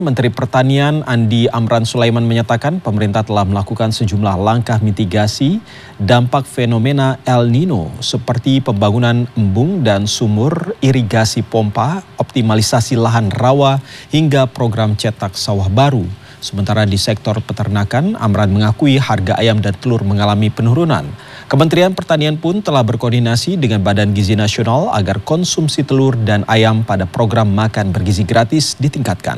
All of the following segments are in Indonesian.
Menteri Pertanian Andi Amran Sulaiman menyatakan pemerintah telah melakukan sejumlah langkah mitigasi dampak fenomena El Nino seperti pembangunan embung dan sumur, irigasi pompa, optimalisasi lahan rawa hingga program cetak sawah baru. Sementara di sektor peternakan, Amran mengakui harga ayam dan telur mengalami penurunan. Kementerian Pertanian pun telah berkoordinasi dengan Badan Gizi Nasional agar konsumsi telur dan ayam pada program makan bergizi gratis ditingkatkan.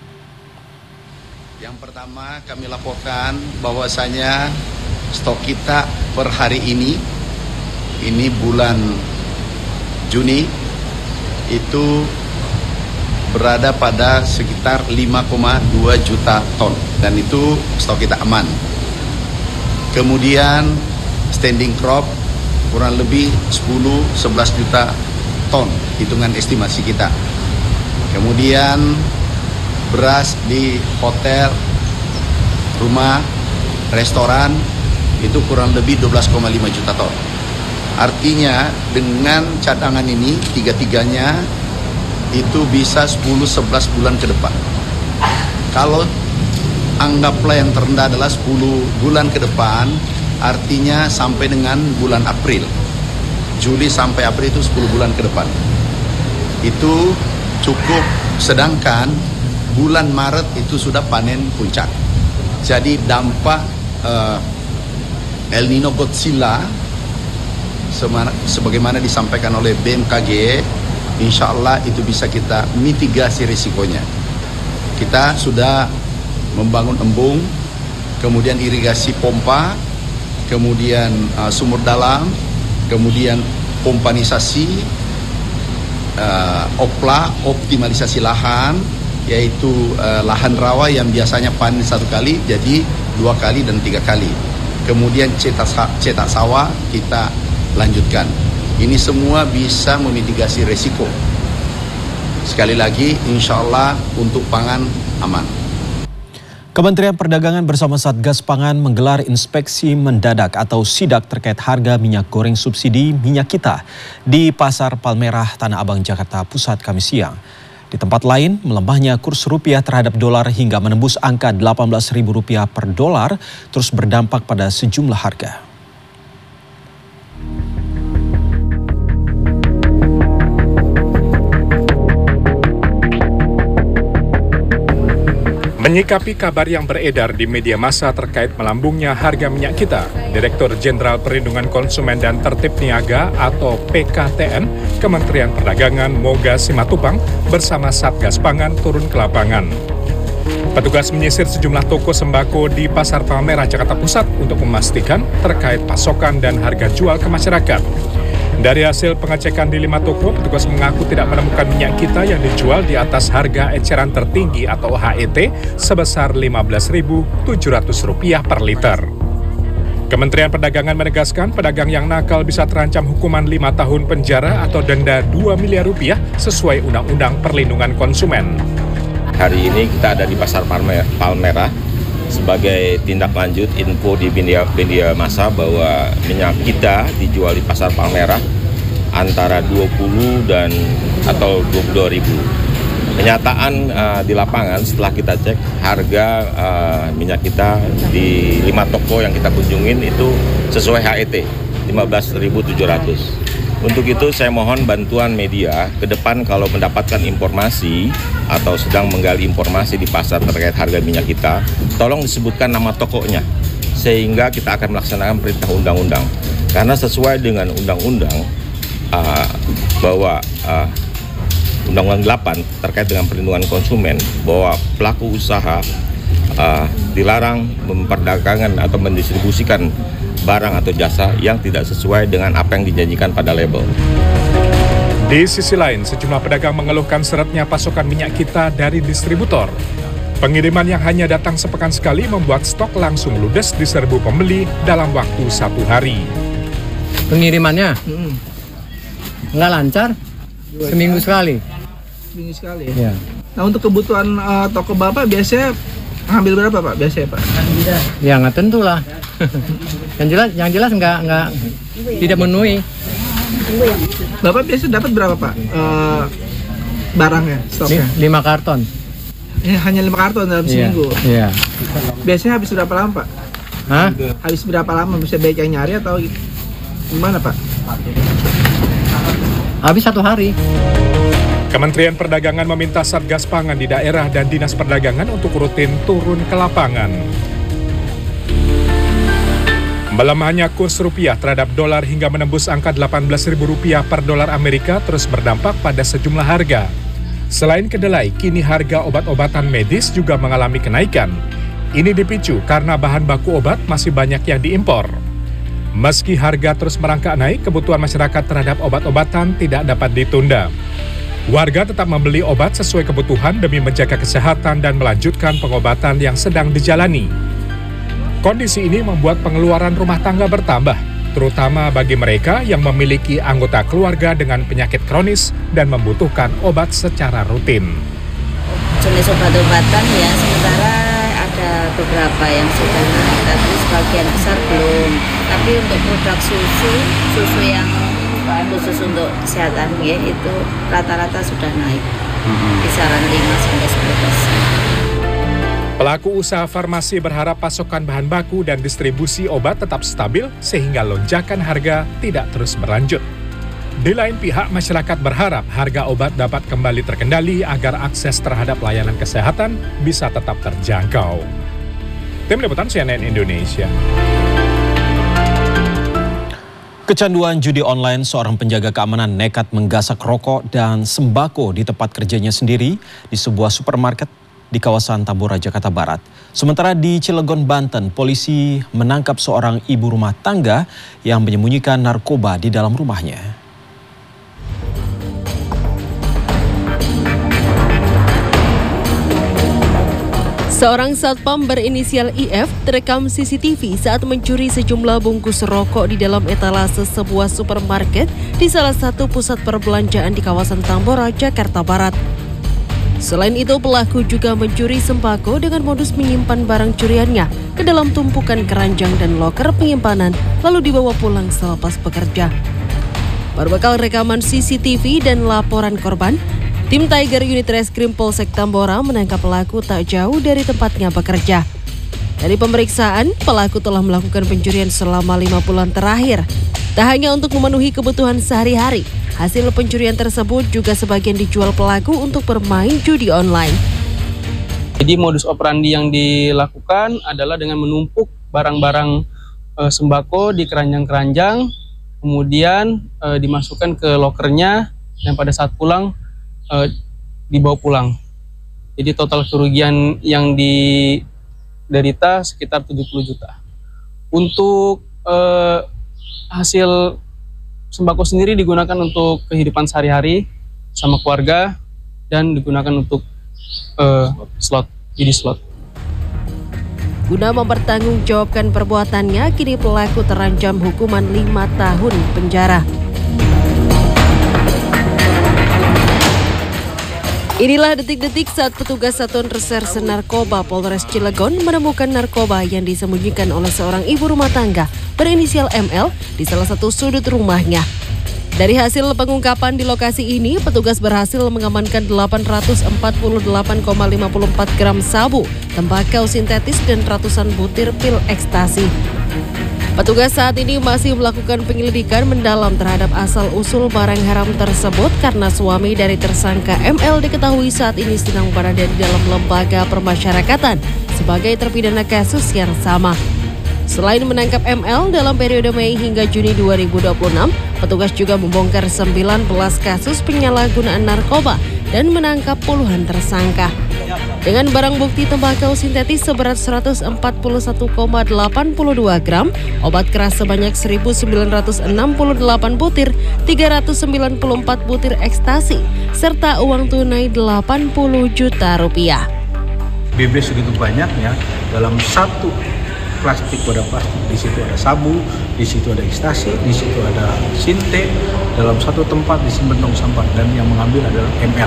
Yang pertama kami laporkan bahwasanya stok kita per hari ini bulan Juni itu berada pada sekitar 5,2 juta ton dan itu stok kita aman. Kemudian standing crop kurang lebih 10-11 juta ton hitungan estimasi kita. Kemudian beras di hotel, rumah, restoran itu kurang lebih 12,5 juta ton. Artinya dengan cadangan ini tiga-tiganya itu bisa 10-11 bulan ke depan. Kalau anggaplah yang terendah adalah 10 bulan ke depan, artinya sampai dengan bulan April. Juli sampai April itu 10 bulan ke depan. Itu cukup, sedangkan bulan Maret itu sudah panen puncak. Jadi dampak El Nino Godzilla sebagaimana disampaikan oleh BMKG, insya Allah itu bisa kita mitigasi risikonya. Kita sudah membangun embung, kemudian irigasi pompa, kemudian sumur dalam, kemudian pompanisasi, optimalisasi lahan, yaitu lahan rawa yang biasanya panen 1 kali jadi 2 kali dan 3 kali. Kemudian cetak sawah kita lanjutkan. Ini semua bisa memitigasi resiko. Sekali lagi, insya Allah untuk pangan aman. Kementerian Perdagangan bersama Satgas Pangan menggelar inspeksi mendadak atau sidak terkait harga minyak goreng subsidi minyak kita di Pasar Palmerah, Tanah Abang, Jakarta Pusat, Kamis siang. Di tempat lain, melemahnya kurs rupiah terhadap dolar hingga menembus angka Rp18.000 per dolar terus berdampak pada sejumlah harga. Menyikapi kabar yang beredar di media massa terkait melambungnya harga minyak kita, Direktur Jenderal Perlindungan Konsumen dan Tertib Niaga atau PKTN Kementerian Perdagangan Moga Simatupang bersama Satgas Pangan turun ke lapangan. Petugas menyisir sejumlah toko sembako di Pasar Palmerah, Jakarta Pusat untuk memastikan terkait pasokan dan harga jual ke masyarakat. Dari hasil pengecekan di 5 toko, petugas mengaku tidak menemukan minyak kita yang dijual di atas harga eceran tertinggi atau HET sebesar Rp15.700 per liter. Kementerian Perdagangan menegaskan pedagang yang nakal bisa terancam hukuman 5 tahun penjara atau denda Rp2 miliar sesuai Undang-Undang Perlindungan Konsumen. Hari ini kita ada di Pasar Palmerah sebagai tindak lanjut info di media massa bahwa minyak kita dijual di Pasar Palmerah antara 20 dan atau 22.000. Kenyataan di lapangan setelah kita cek harga minyak kita di 5 toko yang kita kunjungin itu sesuai HET Rp15.700. Untuk itu saya mohon bantuan media ke depan kalau mendapatkan informasi atau sedang menggali informasi di pasar terkait harga minyak kita, tolong disebutkan nama tokonya sehingga kita akan melaksanakan perintah undang-undang. Karena sesuai dengan undang-undang bahwa Undang-Undang 8 terkait dengan perlindungan konsumen bahwa pelaku usaha dilarang memperdagangkan atau mendistribusikan barang atau jasa yang tidak sesuai dengan apa yang dijanjikan pada label. Di sisi lain, sejumlah pedagang mengeluhkan seretnya pasokan minyak kita dari distributor. Pengiriman yang hanya datang sepekan sekali membuat stok langsung ludes di serbu pembeli dalam waktu 1 hari. Pengirimannya nggak lancar, seminggu sekali. Seminggu sekali? Ya. Nah untuk kebutuhan toko Bapak biasanya ngambil berapa Pak biasanya Pak? Ya nggak tentu lah. Yang jelas nggak tidak memenuhi. Bapak biasa dapat berapa Pak barangnya, stoknya? 5 karton. hanya 5 karton dalam seminggu. Iya. Biasanya habis berapa lama, Pak? Hah? Habis berapa lama bisa baik yang nyari atau gimana, Pak? Habis 1 hari. Kementerian Perdagangan meminta Satgas Pangan di daerah dan Dinas Perdagangan untuk rutin turun ke lapangan. Melemahnya kurs rupiah terhadap dolar hingga menembus angka Rp18.000 per dolar Amerika terus berdampak pada sejumlah harga. Selain kedelai, kini harga obat-obatan medis juga mengalami kenaikan. Ini dipicu karena bahan baku obat masih banyak yang diimpor. Meski harga terus merangkak naik, kebutuhan masyarakat terhadap obat-obatan tidak dapat ditunda. Warga tetap membeli obat sesuai kebutuhan demi menjaga kesehatan dan melanjutkan pengobatan yang sedang dijalani. Kondisi ini membuat pengeluaran rumah tangga bertambah, terutama bagi mereka yang memiliki anggota keluarga dengan penyakit kronis dan membutuhkan obat secara rutin. Jenis obat-obatan ya sementara ada beberapa yang sudah naik, tapi sebagian besar belum. Tapi untuk produk susu yang khusus untuk kesehatan ya itu rata-rata sudah naik, kisaran 5-10%. Pelaku usaha farmasi berharap pasokan bahan baku dan distribusi obat tetap stabil sehingga lonjakan harga tidak terus berlanjut. Di lain pihak, masyarakat berharap harga obat dapat kembali terkendali agar akses terhadap layanan kesehatan bisa tetap terjangkau. Tim Liputan CNN Indonesia. Kecanduan judi online, seorang penjaga keamanan nekat menggasak rokok dan sembako di tempat kerjanya sendiri di sebuah supermarket di kawasan Tambora, Jakarta Barat. Sementara di Cilegon, Banten, polisi menangkap seorang ibu rumah tangga yang menyembunyikan narkoba di dalam rumahnya. Seorang satpam berinisial IF terekam CCTV saat mencuri sejumlah bungkus rokok di dalam etalase sebuah supermarket di salah satu pusat perbelanjaan di kawasan Tambora, Jakarta Barat. Selain itu, pelaku juga mencuri sembako dengan modus menyimpan barang curiannya ke dalam tumpukan keranjang dan loker penyimpanan, lalu dibawa pulang selepas bekerja. Berbekal rekaman CCTV dan laporan korban, tim Tiger Unit Reskrim Polsek Tambora menangkap pelaku tak jauh dari tempatnya bekerja. Dari pemeriksaan, pelaku telah melakukan pencurian selama 5 bulan terakhir. Tak hanya untuk memenuhi kebutuhan sehari-hari, hasil pencurian tersebut juga sebagian dijual pelaku untuk bermain judi online. Jadi modus operandi yang dilakukan adalah dengan menumpuk barang-barang sembako di keranjang-keranjang, kemudian dimasukkan ke lokernya dan pada saat pulang dibawa pulang. Jadi total kerugian yang diderita sekitar 70 juta. Untuk hasil sembako sendiri digunakan untuk kehidupan sehari-hari sama keluarga dan digunakan untuk judi slot. Guna mempertanggungjawabkan perbuatannya, kini pelaku terancam hukuman 5 tahun penjara. Inilah detik-detik saat petugas Satuan Reserse Narkoba Polres Cilegon menemukan narkoba yang disembunyikan oleh seorang ibu rumah tangga berinisial ML di salah satu sudut rumahnya. Dari hasil pengungkapan di lokasi ini, petugas berhasil mengamankan 848,54 gram sabu, tembakau sintetis dan ratusan butir pil ekstasi. Petugas saat ini masih melakukan penyelidikan mendalam terhadap asal-usul barang haram tersebut karena suami dari tersangka ML diketahui saat ini sedang berada di dalam lembaga permasyarakatan sebagai terpidana kasus yang sama. Selain menangkap ML dalam periode Mei hingga Juni 2026, petugas juga membongkar 19 kasus penyalahgunaan narkoba dan menangkap puluhan tersangka. Dengan barang bukti tembakau sintetis seberat 141,82 gram, obat keras sebanyak 1.968 butir, 394 butir ekstasi, serta uang tunai 80 juta rupiah. BB segitu banyaknya dalam satu plastik, wadah plastik. Di situ ada sabu, di situ ada ekstasi, di situ ada sinte, dalam satu tempat disimpan tong sampah, dan yang mengambil adalah ML.